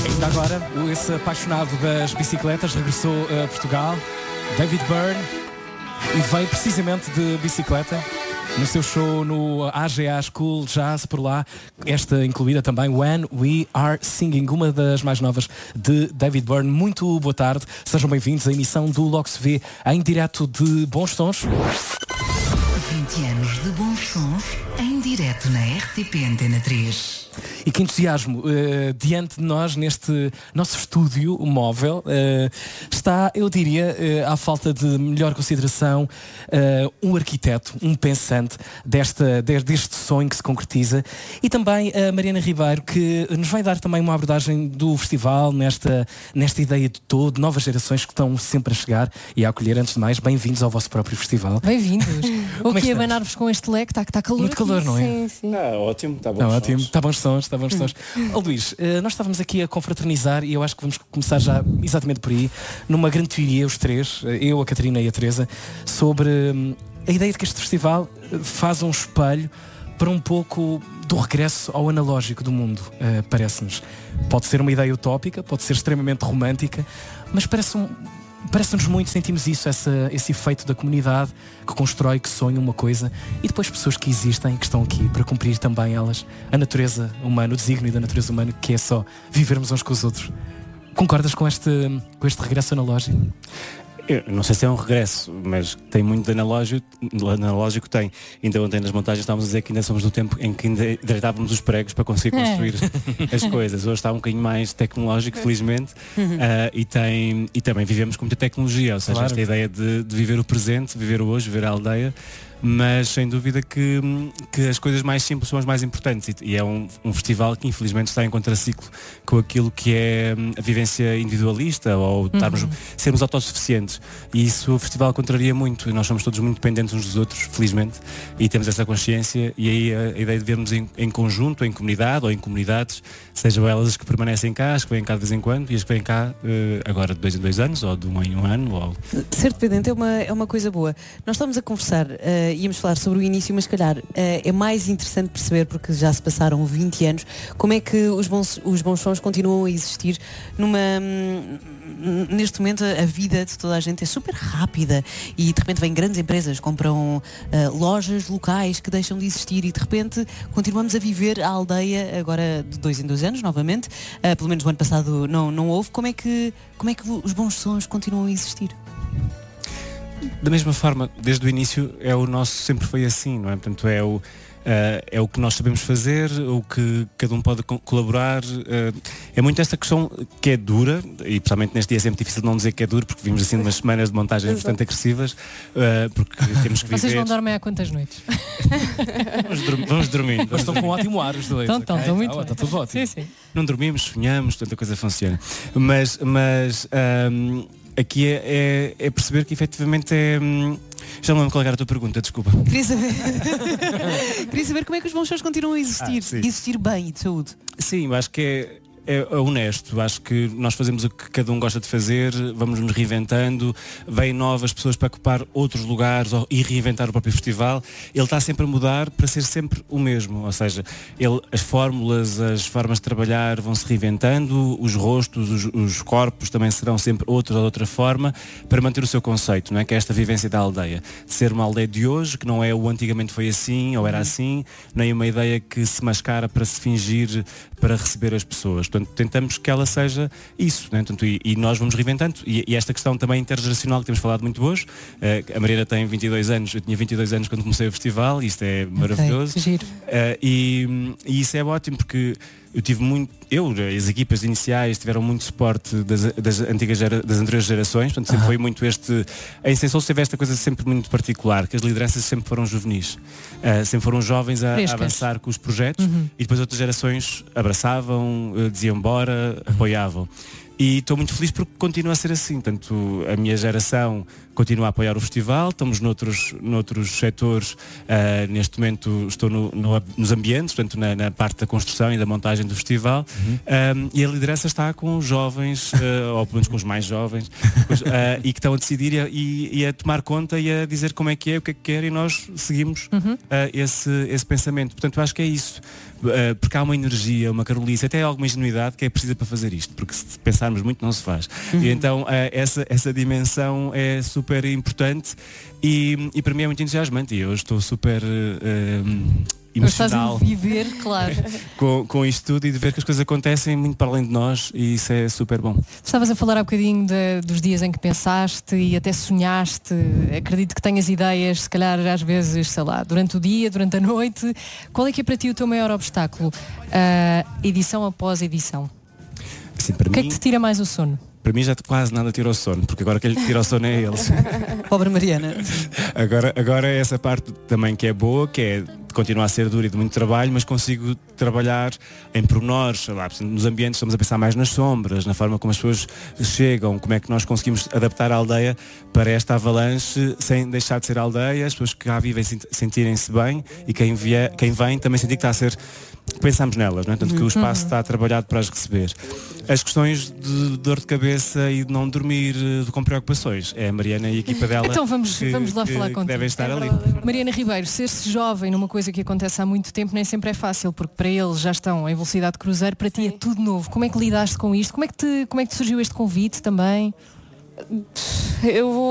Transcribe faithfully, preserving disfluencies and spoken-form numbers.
Ainda agora, esse apaixonado das bicicletas regressou a Portugal, David Byrne, e veio precisamente de bicicleta no seu show no A G A School Jazz por lá, esta incluída também When We Are Singing, uma das mais novas de David Byrne. Muito boa tarde, sejam bem-vindos à emissão do Logo Se Vê em direto de Bons Sons. vinte anos de Bons Sons em direto na R T P Antena três. E que entusiasmo, uh, diante de nós, neste nosso estúdio móvel, uh, está, eu diria, uh, à falta de melhor consideração, uh, um arquiteto, um pensante desta, deste sonho que se concretiza, e também a Mariana Ribeiro, que nos vai dar também uma abordagem do festival, nesta, nesta ideia de todo, novas gerações que estão sempre a chegar e a acolher. Antes de mais, bem-vindos ao vosso próprio festival. Bem-vindos. O Como é que que é abanar-vos com este leque? Está tá calor. Muito calor, aqui. não é? Sim, sim. Ah, ótimo, está bom. Não, ótimo, está bons sons, está bons sons. Oh, Luís, uh, nós estávamos aqui a confraternizar e eu acho que vamos começar já exatamente por aí, numa grande teoria, os três, eu, a Catarina e a Teresa, sobre hum, a ideia de que este festival faz um espelho para um pouco do regresso ao analógico do mundo, uh, parece-nos. Pode ser uma ideia utópica, pode ser extremamente romântica, mas parece um... Parece-nos muito, sentimos isso, essa, esse efeito da comunidade que constrói, que sonha uma coisa, e depois pessoas que existem, que estão aqui para cumprir também elas a natureza humana, o desígnio da natureza humana, que é só vivermos uns com os outros. Concordas com este, com este regresso analógico? Eu não sei se é um regresso, mas tem muito de analógico, analógico tem. Ainda ontem nas montagens estávamos a dizer que ainda somos do tempo em que ainda hidratávamos os pregos para conseguir construir é. as coisas. Hoje está um bocadinho mais tecnológico, felizmente, uhum. uh, e, tem, e também vivemos com muita tecnologia, ou seja, claro. Esta ideia de, de viver o presente, viver o hoje, viver a aldeia, mas sem dúvida que, que as coisas mais simples são as mais importantes, e, e é um, um festival que infelizmente está em contraciclo com aquilo que é a vivência individualista ou estarmos, uhum. sermos autossuficientes, e isso o festival contraria muito, e nós somos todos muito dependentes uns dos outros, felizmente, e temos essa consciência, e aí a, a ideia de vermos em, em conjunto, em comunidade ou em comunidades, sejam elas as que permanecem cá, as que vêm cá de vez em quando e as que vêm cá uh, agora de dois em dois anos ou de um em um ano. Ou... Ser dependente é uma, é uma coisa boa. Nós estamos a conversar, uh, íamos falar sobre o início, mas se calhar uh, é mais interessante perceber, porque já se passaram vinte anos, como é que os bons, os bons sons continuam a existir numa... Hum, neste momento a, a vida de toda a gente é super rápida e de repente vêm grandes empresas, compram uh, lojas locais que deixam de existir e de repente continuamos a viver a aldeia agora de dois em dois anos novamente, uh, pelo menos o ano passado não, não houve. Como é que, como é que os bons sons continuam a existir? Da mesma forma, desde o início é o nosso, sempre foi assim, não é? Portanto, é o Uh, é o que nós sabemos fazer, o que cada um pode co- colaborar. Uh, é muito esta questão que é dura, e principalmente neste dia é sempre difícil não dizer que é duro, porque vimos assim umas semanas de montagem bastante agressivas, uh, porque temos que viver... Vocês não dormem há quantas noites? vamos, dur- vamos dormindo. Mas estão com um ótimo ar os dois. Estão, estão, okay? estão muito ah, bem. está tudo ótimo. Sim, sim. Não dormimos, sonhamos, tanta coisa funciona. Mas, mas um, aqui é, é, é perceber que efetivamente é... Um, já não lembro qual era a tua pergunta, desculpa. Queria saber, Queria saber como é que os bons sons continuam a existir, ah, e existir bem e de saúde. Sim, acho que é, é honesto. Acho que nós fazemos o que cada um gosta de fazer, vamos nos reinventando, vêm novas pessoas para ocupar outros lugares e reinventar o próprio festival. Ele está sempre a mudar para ser sempre o mesmo, ou seja, ele, as fórmulas, as formas de trabalhar vão se reinventando, os rostos, os, os corpos também serão sempre outros ou de outra forma, para manter o seu conceito, não é? Que é esta vivência da aldeia, de ser uma aldeia de hoje, que não é o antigamente foi assim ou era assim, nem uma ideia que se mascara para se fingir para receber as pessoas. Portanto, tentamos que ela seja isso, né? Portanto, e, e nós vamos reinventando. E, e esta questão também intergeracional que temos falado muito hoje, uh, a Mariana tem vinte e dois anos, eu tinha vinte e dois anos quando comecei o festival, isto é maravilhoso. Okay, giro. Uh, e, e isso é ótimo, porque eu tive muito, eu, as equipas iniciais tiveram muito suporte das, das antigas gera, das anteriores gerações, portanto sempre uh-huh. foi muito este, em Sensouls teve esta coisa sempre muito particular, que as lideranças sempre foram juvenis, uh, sempre foram jovens a, a avançar com os projetos, uhum. e depois outras gerações abraçavam, uh, diziam bora, apoiavam. E estou muito feliz porque continua a ser assim. Portanto, a minha geração continua a apoiar o festival, estamos noutros, noutros setores, uh, neste momento estou no, no, nos ambientes, portanto na, na parte da construção e da montagem do festival, uhum. um, e a liderança está com os jovens, uh, ou pelo menos com os mais jovens, os, uh, e que estão a decidir e a, e, e a tomar conta e a dizer como é que é, o que é que quer, e nós seguimos uhum. uh, esse, esse pensamento. Portanto, eu acho que é isso. Uh, porque há uma energia, uma carolice, até alguma ingenuidade que é precisa para fazer isto, porque se pensarmos muito não se faz. Uhum. E então uh, essa, essa dimensão é super importante e, e para mim é muito entusiasmante, e eu estou super uh, emocional. Estás a viver, claro. com, com isto tudo, e de ver que as coisas acontecem muito para além de nós, e isso é super bom. Estavas a falar há bocadinho de, dos dias em que pensaste e até sonhaste. Acredito que tenhas ideias, se calhar às vezes, sei lá, durante o dia, durante a noite. Qual é que é para ti o teu maior obstáculo? Uh, edição após edição. Assim, para o que mim, é que te tira mais o sono? Para mim já quase nada tira o sono, porque agora quem lhe tira o sono é eles. Pobre Mariana. Agora, agora é essa parte também que é boa, que é continuar a ser dura e de muito trabalho, mas consigo trabalhar em pormenores, sei lá, nos ambientes estamos a pensar mais nas sombras, na forma como as pessoas chegam, como é que nós conseguimos adaptar a aldeia para esta avalanche sem deixar de ser aldeia, as pessoas que cá vivem sentirem-se bem, e quem, vier, quem vem também sentir que está a ser, pensamos nelas, não é? Tanto que o espaço está trabalhado para as receber. As questões de dor de cabeça e de não dormir, de, com preocupações, é a Mariana e a equipa dela então vamos, que, vamos lá que, falar que contigo. devem estar é ali. Verdade, é Mariana Ribeiro, ser-se jovem numa coisa que acontece há muito tempo nem sempre é fácil, porque para eles já estão em velocidade de cruzeiro, para ti Sim. é tudo novo. Como é que lidaste com isto? Como é que te, como é que te surgiu este convite também? Eu vou